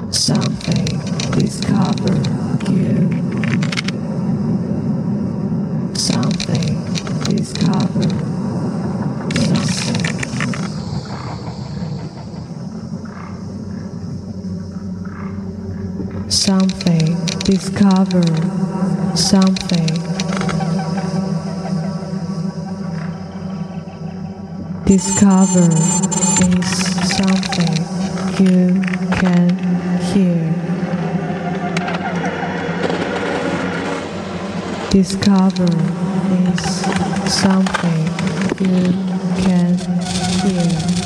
Something discover you. Something discover something. Something discover something. Discover is something you can hear. Discover is something you can hear.